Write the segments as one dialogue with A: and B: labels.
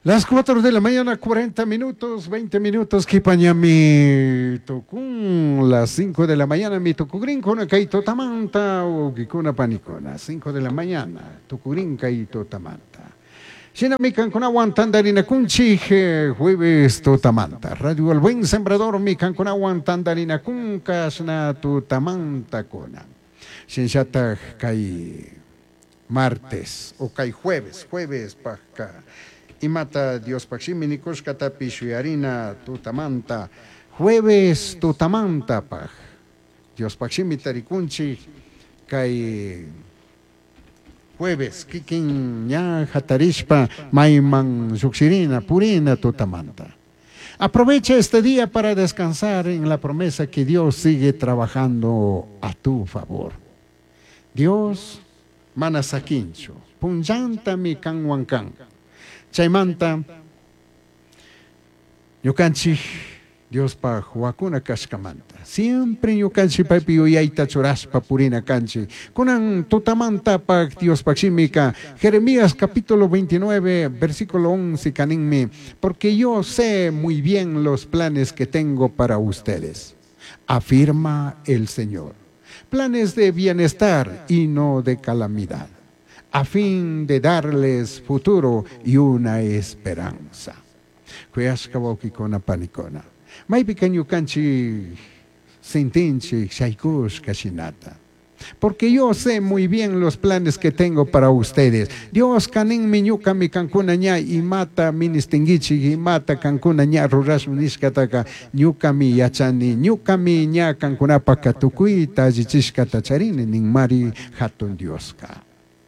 A: Las 4 de la mañana, 40 minutos, 20 minutos, Kipaña mi tocún. Las 5 de la mañana, mi tocugrin con kaito tamanta o gikuna panicona. 5 de la mañana, tocugrin kaito tamanta. Shinamikan con aguantandarina kunchi, jueves totamanta. Radio El Buen Sembrador, mikan con aguantandarina kun kasna totamanta kona. Shinshata kai martes o kai jueves paka. Y mata Dios Paximi Nikoshkata Pishuarina Tutamanta. Jueves Tutamanta Paj. Dios Paximi Tarikunchi. Kai jueves Kikin Ya Hatarishpa Maiman Zuxirina Purina Tutamanta. Aprovecha este día para descansar en la promesa que Dios sigue trabajando a tu favor. Dios Manasakincho. Punjanta mi kanwankan. Chaymanta, yukanchi, Dios pa huacuna kashkamanta. Siempre yukanchi papi uyaita churaspa purina canchi. Kunan totamanta pa Dios paximika. Jeremías capítulo 29, versículo 11, caninmi. Porque yo sé muy bien los planes que tengo para ustedes. Afirma el Señor. Planes de bienestar y no de calamidad, a fin de darles futuro y una esperanza. Cuyaskawauki kona panikona. May pequeño canchi sentinchi shaikush kashinata. Porque yo sé muy bien los planes que tengo para ustedes. Dios kanin minyuka mi kankuna ña y mata ministingichi y mata kankuna ña ruras uniskataka ñuka mi yachani ñuka mi ña kankuna pakatukuita jichishkata charini nin mari hatun Dioska.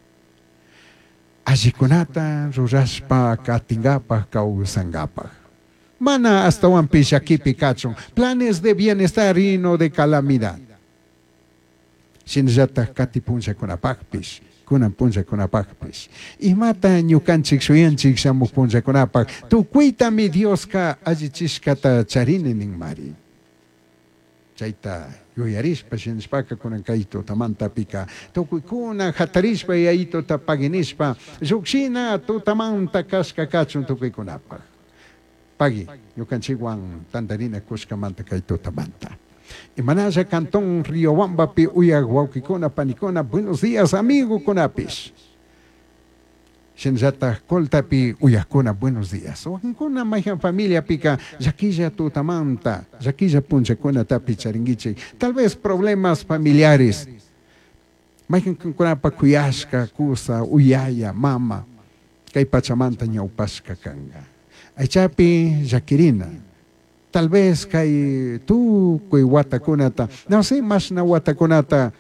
A: Ajikunata rurashpa katingapa kausangapa. Mana hasta un pishakipi kachon. Planes de bienestar y no de calamidad. Shinjata kati punja kunapakpish. Kunan punja kunapakpish. Y mata ñukanchik suyanchik shamuk punja kunapak. Tu kuita mi Dios ka ajichishkata charini nin mari. Chaita yuyarishpa shinishpaka kunan kaito tamanta pika. Tukukuna hatarishpa yaito tapaginishpa. Zukshina tu tamanta kaska kachun tukukunapak. Pagi, yukanchiguan tandarina kushkamanta kaito tamanta. Y manaya cantón Riobamba pi uyaguauquicona panicona. Buenos días, amigo conapis. Shinjata coltapi uyakuna, buenos días. O con mayan familia pica, yaquilla tutamanta, yaquilla punchacona tapi charingiche. Tal vez problemas familiares. Mayan kunapa kuyashka, kusa, uyaya, mama. Kay pachamanta ñaupashka kanga. Aychapi yakirina. Tal vez kay tu kuy watakunata, no sé, más na watakunata,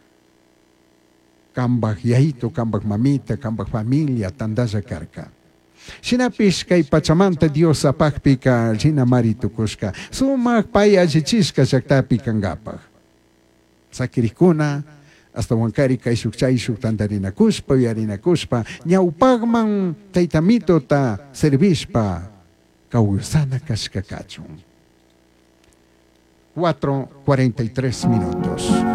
A: kambak yaito, kambak mamita, kambak familia, tandaya karka. Shinapis kay pachamanta Dios apakpika, jina maritukushka, sumak paya jichishka shaktapi kangapag. Sakirikuna, hasta wankari kay shukchayshuk tandarina kushpa, yarina kushpa, ñaupagman taitamito ta servishpa, Kausana Kashkakachun. 4:43 minutos.